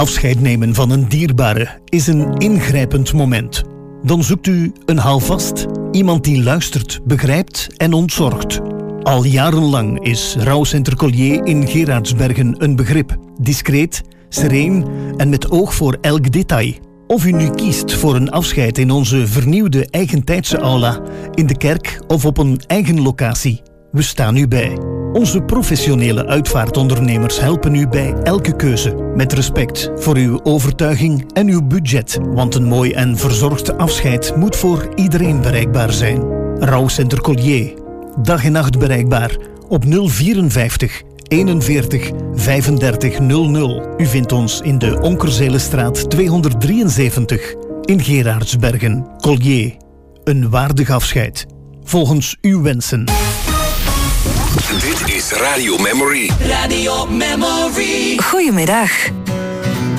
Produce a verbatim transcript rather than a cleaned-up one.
Afscheid nemen van een dierbare is een ingrijpend moment. Dan zoekt u een houvast, iemand die luistert, begrijpt en ontzorgt. Al jarenlang is Rouwcentrum Collier in Gerardsbergen een begrip. Discreet, sereen en met oog voor elk detail. Of u nu kiest voor een afscheid in onze vernieuwde eigentijdse aula, in de kerk of op een eigen locatie. We staan u bij. Onze professionele uitvaartondernemers helpen u bij elke keuze. Met respect voor uw overtuiging en uw budget. Want een mooi en verzorgd afscheid moet voor iedereen bereikbaar zijn. Rouwcentrum Collier. Dag en nacht bereikbaar op nul vierenvijftig eenenveertig vijfendertig nul nul. U vindt ons in de Onkerzelenstraat tweehonderddrieënzeventig in Gerardsbergen. Collier. Een waardig afscheid. Volgens uw wensen. Dit is Radio Memory. Radio Memory. Goedemiddag.